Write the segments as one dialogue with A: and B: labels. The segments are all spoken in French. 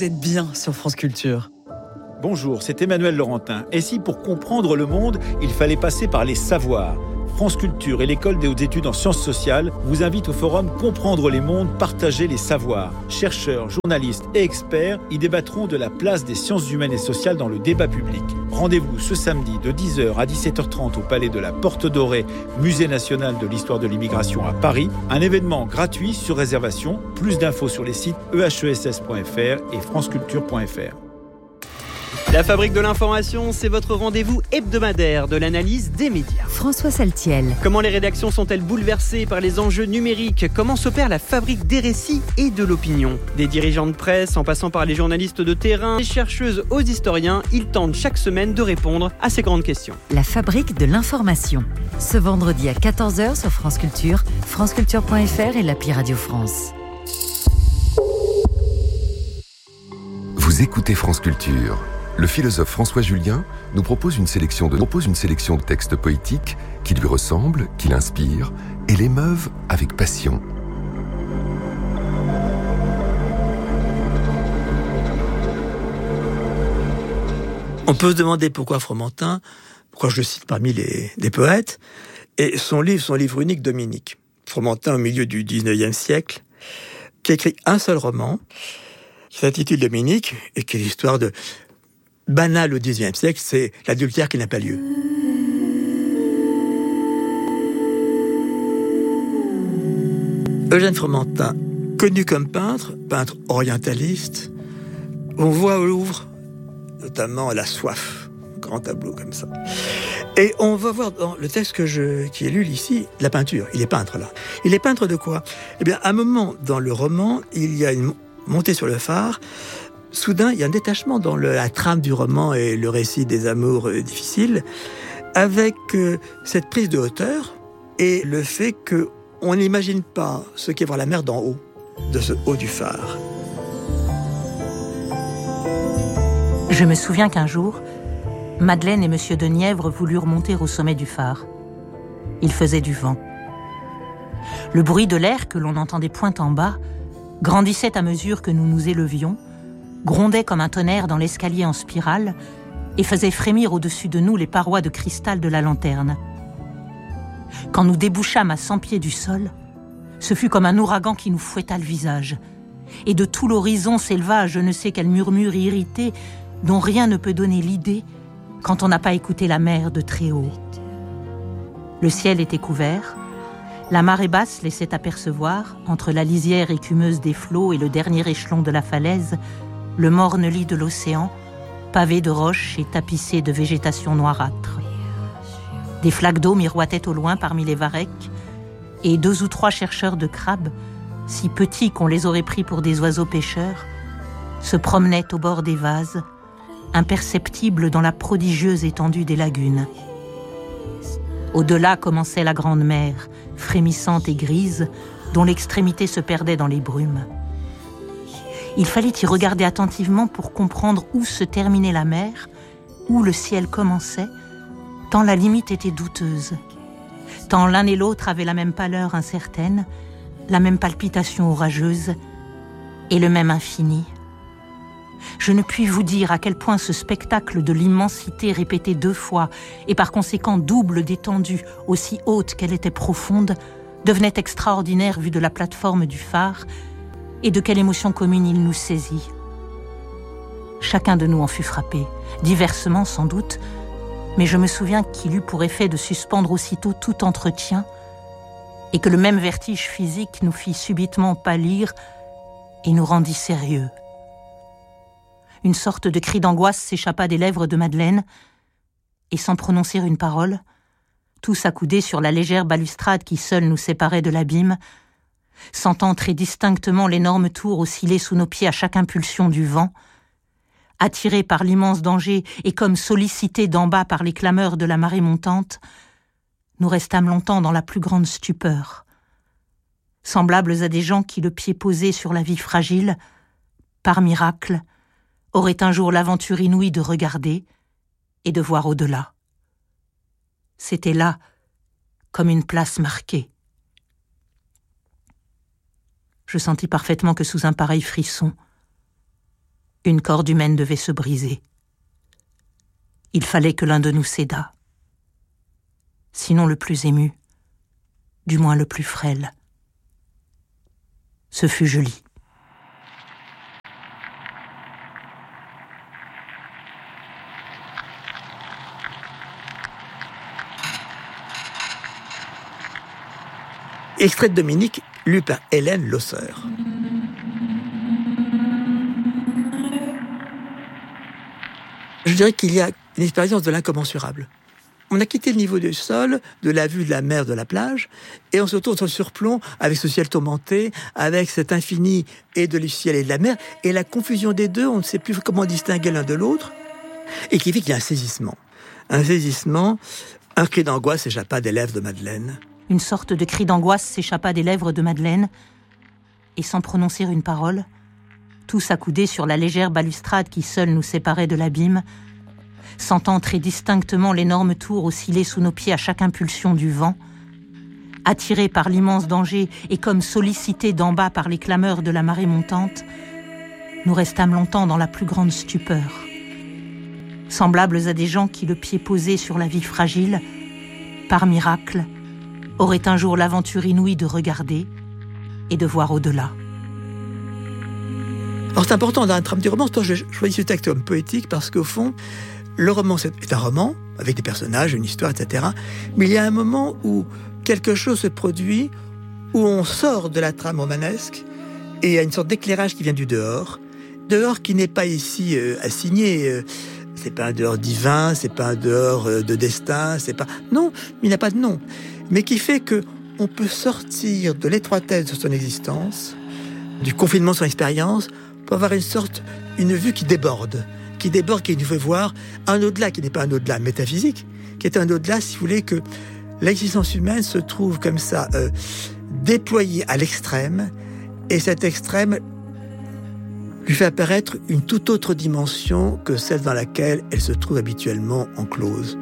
A: vous êtes bien sur France Culture.
B: Bonjour, c'est Emmanuel Laurentin. Et si pour comprendre le monde, il fallait passer par les savoirs ? France Culture et l'École des hautes études en sciences sociales vous invitent au forum Comprendre les mondes, partager les savoirs. Chercheurs, journalistes et experts y débattront de la place des sciences humaines et sociales dans le débat public. Rendez-vous ce samedi de 10h à 17h30 au Palais de la Porte Dorée, Musée national de l'histoire de l'immigration à Paris. Un événement gratuit sur réservation. Plus d'infos sur les sites ehess.fr et franceculture.fr.
C: La Fabrique de l'information, c'est votre rendez-vous hebdomadaire de l'analyse des médias.
D: François Saltiel.
C: Comment les rédactions sont-elles bouleversées par les enjeux numériques ? Comment s'opère la fabrique des récits et de l'opinion ? Des dirigeants de presse, en passant par les journalistes de terrain, des chercheuses aux historiens, ils tentent chaque semaine de répondre à ces grandes questions.
D: La Fabrique de l'information. Ce vendredi à 14h sur France Culture, franceculture.fr et l'appli Radio France.
E: Vous écoutez France Culture. Le philosophe François Julien nous propose une sélection de textes poétiques qui lui ressemblent, qui l'inspirent et l'émeuvent avec passion.
F: On peut se demander pourquoi Fromentin, pourquoi je le cite parmi les poètes, et son livre unique Dominique. Fromentin au milieu du 19e siècle, qui a écrit un seul roman, qui s'intitule Dominique, et qui est l'histoire de banal au XIXe siècle, c'est l'adultère qui n'a pas lieu. Eugène Fromentin, connu comme peintre orientaliste, on voit au Louvre notamment La Soif, grand tableau comme ça. Et on va voir dans le texte qui est lu ici, la peinture. Il est peintre là. Il est peintre de quoi ? Eh bien, à un moment dans le roman, il y a une montée sur le phare. Soudain, il y a un détachement dans la trame du roman et le récit des amours difficiles, avec cette prise de hauteur et le fait qu'on n'imagine pas ce qu'est voir la mer d'en haut, de ce haut du phare.
G: Je me souviens qu'un jour, Madeleine et Monsieur de Nièvre voulurent monter au sommet du phare. Il faisait du vent. Le bruit de l'air que l'on entendait point en bas grandissait à mesure que nous nous élevions, grondait comme un tonnerre dans l'escalier en spirale et faisait frémir au-dessus de nous les parois de cristal de la lanterne. Quand nous débouchâmes à 100 pieds du sol, ce fut comme un ouragan qui nous fouetta le visage. Et de tout l'horizon s'éleva je ne sais quel murmure irrité dont rien ne peut donner l'idée quand on n'a pas écouté la mer de très haut. Le ciel était couvert, la marée basse laissait apercevoir, entre la lisière écumeuse des flots et le dernier échelon de la falaise, le morne lit de l'océan, pavé de roches et tapissé de végétation noirâtre. Des flaques d'eau miroitaient au loin parmi les varechs, et 2 ou 3 chercheurs de crabes, si petits qu'on les aurait pris pour des oiseaux pêcheurs, se promenaient au bord des vases, imperceptibles dans la prodigieuse étendue des lagunes. Au-delà commençait la grande mer, frémissante et grise, dont l'extrémité se perdait dans les brumes. Il fallait y regarder attentivement pour comprendre où se terminait la mer, où le ciel commençait, tant la limite était douteuse, tant l'un et l'autre avaient la même pâleur incertaine, la même palpitation orageuse et le même infini. Je ne puis vous dire à quel point ce spectacle de l'immensité répété 2 fois et par conséquent double d'étendue, aussi haute qu'elle était profonde, devenait extraordinaire vu de la plateforme du phare, et de quelle émotion commune il nous saisit. Chacun de nous en fut frappé, diversement sans doute, mais je me souviens qu'il eut pour effet de suspendre aussitôt tout entretien et que le même vertige physique nous fit subitement pâlir et nous rendit sérieux. Une sorte de cri d'angoisse s'échappa des lèvres de Madeleine et sans prononcer une parole, tous accoudés sur la légère balustrade qui seule nous séparait de l'abîme, sentant très distinctement l'énorme tour osciller sous nos pieds à chaque impulsion du vent, attirés par l'immense danger et comme sollicités d'en bas par les clameurs de la marée montante, nous restâmes longtemps dans la plus grande stupeur, semblables à des gens qui, le pied posé sur la vie fragile, par miracle, auraient un jour l'aventure inouïe de regarder et de voir au-delà. C'était là, comme une place marquée. Je sentis parfaitement que sous un pareil frisson, Une corde humaine devait se briser. Il fallait que l'un de nous cédât. Sinon le plus ému, du moins le plus frêle. Ce fut Julie.
F: Extrait de Dominique, lu par Hélène Losseur. Je dirais qu'il y a une expérience de l'incommensurable. On a quitté le niveau du sol, de la vue de la mer, de la plage, et on se retrouve sur le surplomb avec ce ciel tourmenté, avec cet infini et de le ciel et de la mer, et la confusion des deux, on ne sait plus comment distinguer l'un de l'autre, et qui fait qu'il y a un saisissement. Un cri d'angoisse s'échappa des lèvres de Madeleine.
G: Une sorte de cri d'angoisse s'échappa des lèvres de Madeleine, et sans prononcer une parole, tous accoudés sur la légère balustrade qui seule nous séparait de l'abîme, sentant très distinctement l'énorme tour osciller sous nos pieds à chaque impulsion du vent, attirés par l'immense danger et comme sollicités d'en bas par les clameurs de la marée montante, nous restâmes longtemps dans la plus grande stupeur, semblables à des gens qui, le pied posé sur la vie fragile, par miracle, auraient un jour l'aventure inouïe de regarder et de voir au-delà.
F: Alors c'est important dans la trame du roman, je choisis ce texte comme poétique parce qu'au fond, le roman est un roman, avec des personnages, une histoire, etc. Mais il y a un moment où quelque chose se produit, où on sort de la trame romanesque, et il y a une sorte d'éclairage qui vient du dehors qui n'est pas ici assigné. C'est pas un dehors divin, c'est pas un dehors de destin, c'est pas... Non, il n'y a pas de nom. Mais qui fait que on peut sortir de l'étroitesse de son existence, du confinement de son expérience, pour avoir une vue qui déborde, qui nous fait voir un au-delà qui n'est pas un au-delà métaphysique, qui est un au-delà, si vous voulez, que l'existence humaine se trouve comme ça, déployée à l'extrême, et cet extrême lui fait apparaître une toute autre dimension que celle dans laquelle elle se trouve habituellement enclose.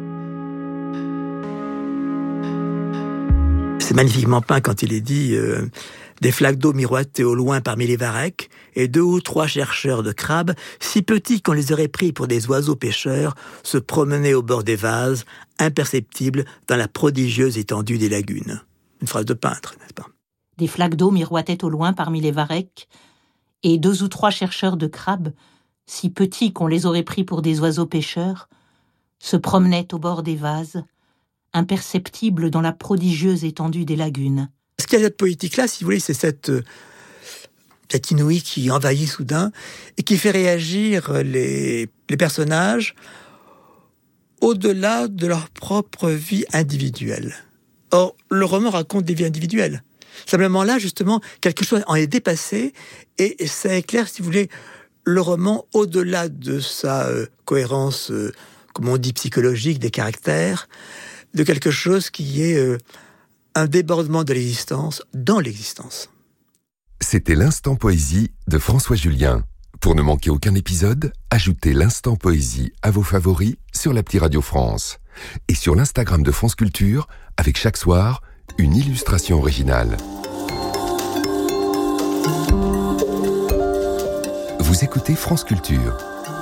F: C'est magnifiquement peint quand il est dit des flaques d'eau miroitaient au loin parmi les varechs, et 2 ou 3 chercheurs de crabes, si petits qu'on les aurait pris pour des oiseaux pêcheurs, se promenaient au bord des vases, imperceptibles dans la prodigieuse étendue des lagunes. Une phrase de peintre, n'est-ce pas ?
G: Des flaques d'eau miroitaient au loin parmi les varechs, et 2 ou 3 chercheurs de crabes, si petits qu'on les aurait pris pour des oiseaux pêcheurs, se promenaient au bord des vases, imperceptibles dans la prodigieuse étendue des lagunes.
F: Ce qu'il y a de poétique-là, si vous voulez, c'est cette inouïe qui envahit soudain et qui fait réagir les personnages au-delà de leur propre vie individuelle. Or, le roman raconte des vies individuelles. Simplement là, justement, quelque chose en est dépassé et ça éclaire, si vous voulez, le roman au-delà de sa cohérence, comme on dit, psychologique, des caractères, de quelque chose qui est un débordement de l'existence dans l'existence.
E: C'était l'Instant Poésie de François Julien. Pour ne manquer aucun épisode, ajoutez l'Instant Poésie à vos favoris sur l'appli Radio France et sur l'Instagram de France Culture avec chaque soir une illustration originale. Vous écoutez France Culture.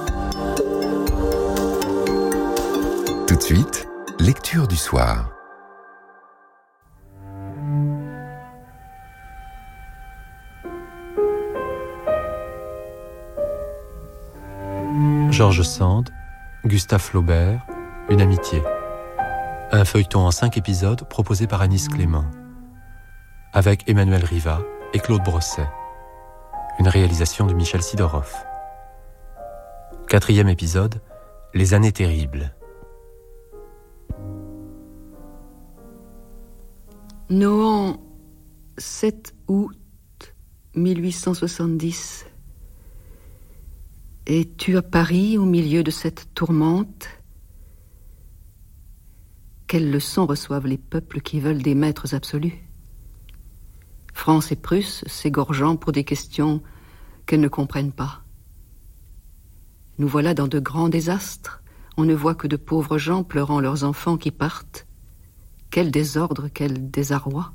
E: Tout de suite, lecture du soir.
H: George Sand, Gustave Flaubert, Une amitié. Un feuilleton en 5 épisodes proposé par Anis Clément. Avec Emmanuel Riva et Claude Brosset. Une réalisation de Michel Sidorov. 4e épisode, Les années terribles.
I: Nohant, 7 août 1870. Es-tu à Paris au milieu de cette tourmente ? Quelles leçons reçoivent les peuples qui veulent des maîtres absolus ? France et Prusse s'égorgeant pour des questions qu'elles ne comprennent pas. Nous voilà dans de grands désastres. On ne voit que de pauvres gens pleurant leurs enfants qui partent. Quel désordre, quel désarroi.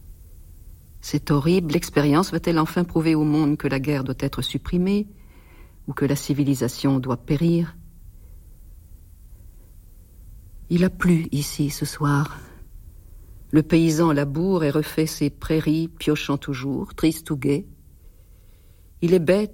I: Cette horrible expérience va-t-elle enfin prouver au monde que la guerre doit être supprimée, ou que la civilisation doit périr. Il a plu ici ce soir. Le paysan laboure et refait ses prairies, piochant toujours, triste ou gai. Il est bête